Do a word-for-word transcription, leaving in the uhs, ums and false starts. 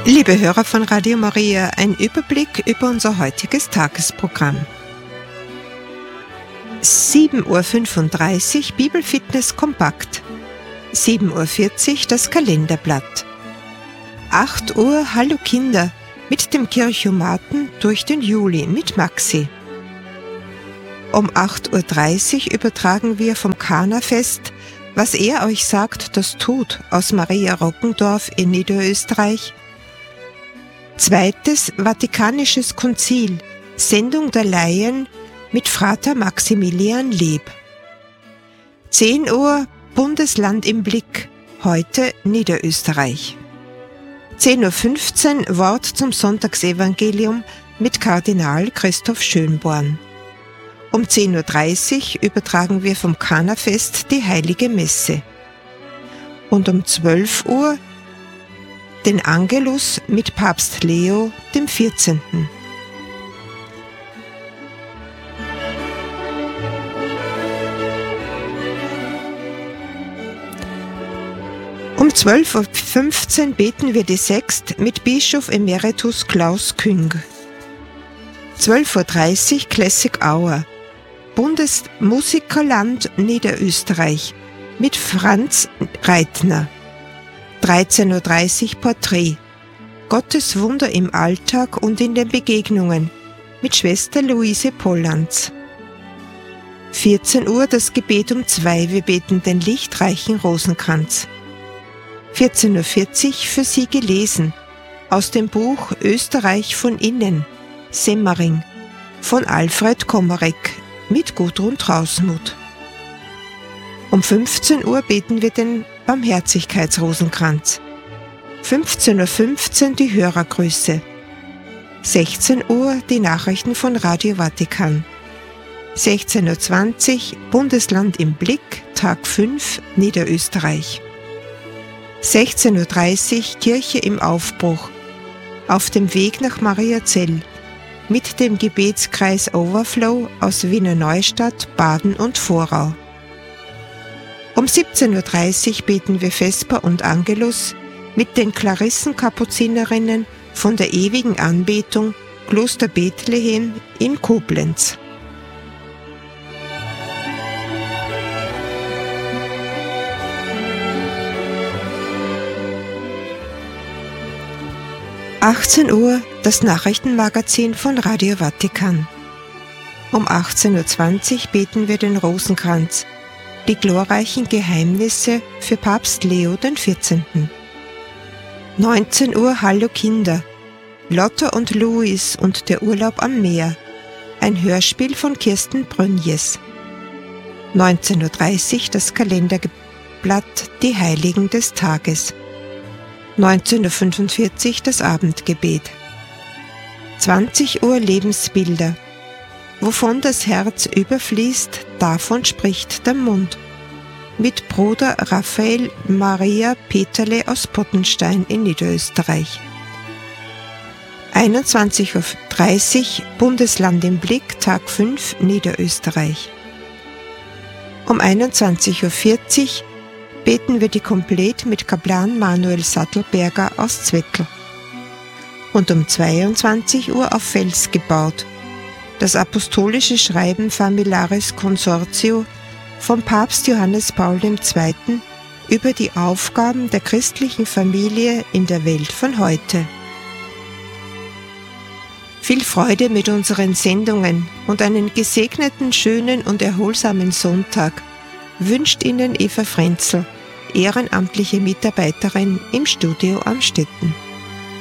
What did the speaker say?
Liebe Hörer von Radio Maria, ein Überblick über unser heutiges Tagesprogramm. sieben Uhr fünfunddreißig Bibelfitness kompakt. sieben Uhr vierzig das Kalenderblatt. acht Uhr Hallo Kinder mit dem Kirchomaten durch den Juli mit Maxi. Um acht Uhr dreißig übertragen wir vom Kana-Fest, was er euch sagt, das tut, aus Maria Roggendorf in Niederösterreich. Zweites Vatikanisches Konzil, Sendung der Laien mit Frater Maximilian Leb. zehn Uhr Bundesland im Blick, heute Niederösterreich. zehn Uhr fünfzehn Wort zum Sonntagsevangelium mit Kardinal Christoph Schönborn. Um zehn Uhr dreißig übertragen wir vom Kana-Fest die Heilige Messe. Und um zwölf Uhr den Angelus mit Papst Leo dem vierzehnten. Um zwölf Uhr fünfzehn beten wir die Sext mit Bischof Emeritus Klaus Küng. zwölf Uhr dreißig Classic Hour, Bundesmusikerland Niederösterreich mit Franz Reitner. dreizehn Uhr dreißig Porträt, Gottes Wunder im Alltag und in den Begegnungen mit Schwester Luise Pollanz. vierzehn Uhr das Gebet um zwei, wir beten den lichtreichen Rosenkranz. vierzehn Uhr vierzig für Sie gelesen, aus dem Buch Österreich von innen, Semmering, von Alfred Komarek mit Gudrun Trausmuth. Um fünfzehn Uhr beten wir den Barmherzigkeitsrosenkranz. fünfzehn Uhr fünfzehn die Hörergrüße. sechzehn Uhr die Nachrichten von Radio Vatikan. sechzehn Uhr zwanzig Bundesland im Blick, Tag fünf, Niederösterreich. sechzehn Uhr dreißig Kirche im Aufbruch, auf dem Weg nach Mariazell, mit dem Gebetskreis Overflow aus Wiener Neustadt, Baden und Vorau. Um siebzehn Uhr dreißig beten wir Vesper und Angelus mit den Klarissenkapuzinerinnen von der ewigen Anbetung Kloster Bethlehem in Koblenz. achtzehn Uhr das Nachrichtenmagazin von Radio Vatikan. Um achtzehn Uhr zwanzig beten wir den Rosenkranz, die glorreichen Geheimnisse für Papst Leo den vierzehnten. neunzehn Uhr Hallo Kinder, Lotta und Louis und der Urlaub am Meer, ein Hörspiel von Kirsten Brönjes. neunzehn Uhr dreißig das Kalenderblatt Die Heiligen des Tages. neunzehn Uhr fünfundvierzig das Abendgebet. zwanzig Uhr Lebensbilder. Wovon das Herz überfließt, davon spricht der Mund. Mit Bruder Raphael Maria Peterle aus Pottenstein in Niederösterreich. einundzwanzig Uhr dreißig Bundesland im Blick, Tag fünf, Niederösterreich. Um einundzwanzig Uhr vierzig beten wir die Komplett mit Kaplan Manuel Sattelberger aus Zwettl. Und um zweiundzwanzig Uhr auf Fels gebaut, das apostolische Schreiben Familiaris Consortio vom Papst Johannes Paul der Zweite. über die Aufgaben der christlichen Familie in der Welt von heute. Viel Freude mit unseren Sendungen und einen gesegneten, schönen und erholsamen Sonntag wünscht Ihnen Eva Frenzel, ehrenamtliche Mitarbeiterin im Studio Amstetten.